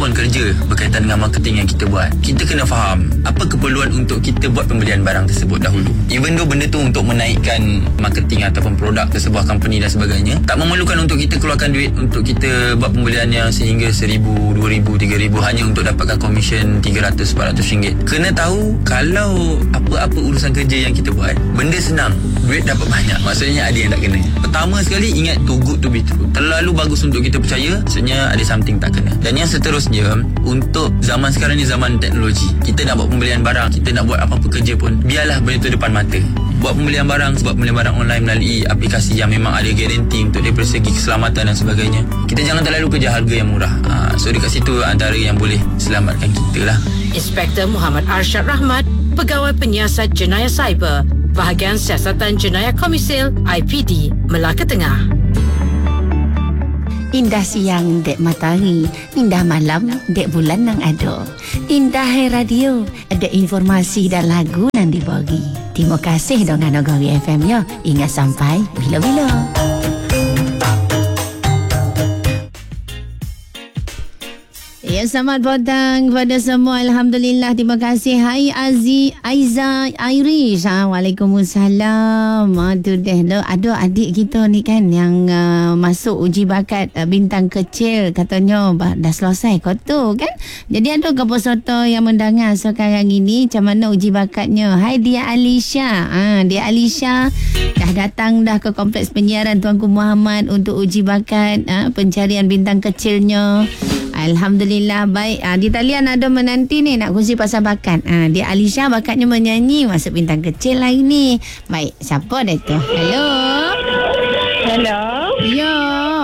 pun kerja berkaitan dengan marketing yang kita buat, kita kena faham apa keperluan untuk kita buat pembelian barang tersebut dahulu. Even though benda tu untuk menaikkan marketing ataupun produk ke sebuah company dan sebagainya, tak memerlukan untuk kita keluarkan duit untuk kita buat pembelian yang sehingga RM1,000, RM2,000, RM3,000 hanya untuk dapatkan komisen RM300-400. Kena tahu kalau apa-apa urusan kerja yang kita buat, benda senang, duit dapat banyak, maksudnya ada yang tak kena. Pertama sekali, ingat too good to be true. Terlalu bagus untuk kita percaya, maksudnya ada something tak kena. Dan yang seterusnya, untuk zaman sekarang ni zaman teknologi, kita nak buat pembelian barang, kita nak buat apa-apa kerja pun, biarlah benda tu depan mata. Buat pembelian barang online melalui aplikasi yang memang ada garanti untuk dari segi keselamatan dan sebagainya. Kita jangan terlalu kejar harga yang murah. So dekat situ antara yang boleh selamatkan kita lah. Inspektor Muhammad Arsyad Rahmat, Pegawai Penyiasat Jenayah Cyber, Bahagian Siasatan Jenayah Komisil IPD, Melaka Tengah. Indah siang dek matahari, indah malam dek bulan nang ado. Indah hai radio, ada informasi dan lagu nang dibagi. Terima kasih dengan Nagari FM ya. Ingat sampai bila-bila. Ya, selamat petang kepada semua. Alhamdulillah, terima kasih. Hai Aiza Irish. Waalaikumsalam. Aduh deh, ada adik kita ni kan yang masuk uji bakat bintang kecil, katanya dah selesai kau tu kan. Jadi ada ke peserta yang mendengar sekarang ini macam mana uji bakatnya. Hai dia Alisha. Dia Alisha dah datang dah ke Kompleks Penyiaran Tuanku Muhammad untuk uji bakat pencarian bintang kecilnya. Alhamdulillah, baik. Di talian ada menanti ni nak kongsi pasal bakat. Dia Alisha bakatnya menyanyi, masuk bintang kecil lah ini. Baik, siapa dah tu? Hello. Hello. Ya.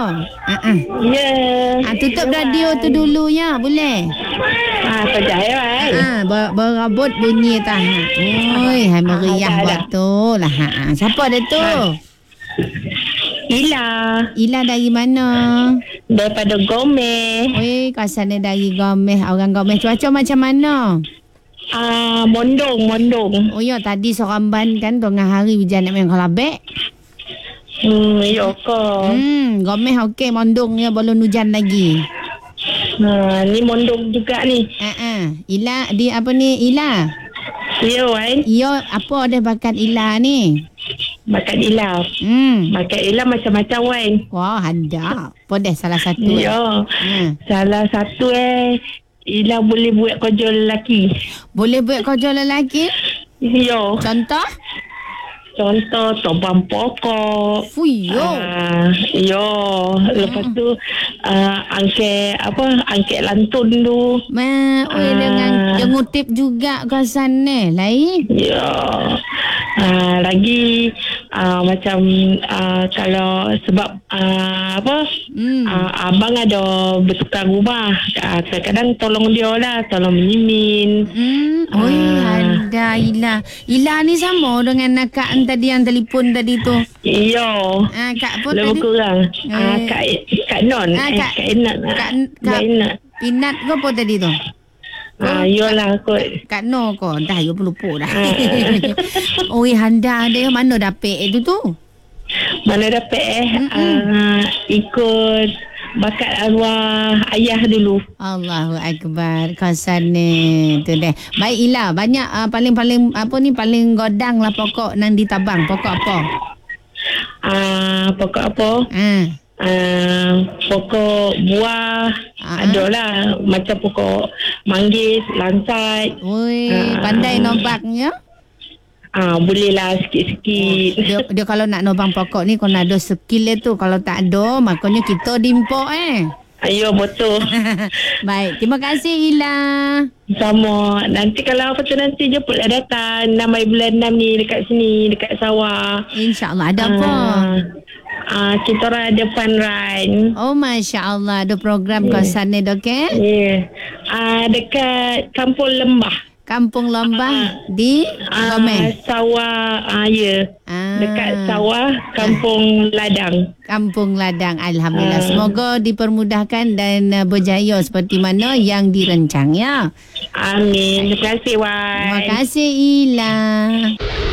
Ya. Tutup radio tu dulu ya, boleh? Sekejap ya. Berabot bunyi tah. Oi, hai meriah betul lah. Siapa dah tu? Ila dari mana? Daripada Gomeh. Oi, kasannya dari Gomeh. Orang Gomeh cuaca macam mana? Mondong. Oh ya, tadi Soramban kan tengah hari hujan nak main kalabek. Ya ke? Gomeh okey, Mondong ya belum hujan lagi. Ni Mondong juga ni. Ila di apa ni Ila? Ya, Wan. Ya, apa ada bakat Ila ni? Bakat Ila. Bakat Ila macam-macam, Wan. Wah, ada. Apa dah salah satu? Ya. Salah satu Ila boleh buat kerja lelaki. Boleh buat kerja lelaki? Ya. Contoh tobang pokok. Fuyo. Ya. Lepas tu angkat lantun tu. Dengan ngutip juga kasan ni lain. Ya. Lagi macam kalau sebab abang ada bertukar rumah, kadang-kadang tolong dia lah, tolong menyimin. Ada Ila ni sama dengan Kak tadi yang telefon tadi tu. Ya. Kak apa lebih tadi? Kurang. Kak Non. Kak Enat. Kak Pinat ke apa tadi tu? Yolah kot. Kak No ko. Dah you lupa dah. Oi handa dia mana dapat itu tu? Mana dapat ikut bakat arwah ayah dulu. Allahu Akbar. Kasan ni tu deh. Baik Ila, banyak paling paling godang lah pokok nang ditabang. Pokok apa? Pokok apa? Pokok buah. Adalah macam pokok manggis, lansat. Oi, pandai nombaknya? Boleh lah sikit-sikit. Dia kalau nak nobang pokok ni kena ada skill dia tu. Kalau tak ada, makanya kita dimpok Ayo, betul. Baik, terima kasih Ila. Sama. Nanti kalau apa tu nanti jemputlah datang 6 bulan 6 ni dekat sini, dekat sawah. InsyaAllah. Ada apa? Kita orang ada fun run. Oh, Masya Allah. Ada program kawasan ni, okey? Dekat Kampung Lembah. Kampung Lembah di Gomeh. Sawah, dekat sawah Kampung Ladang. Kampung Ladang. Alhamdulillah. Semoga dipermudahkan dan berjaya seperti mana yang dirancang ya. Amin. Terima kasih, Wan. Terima kasih Ila.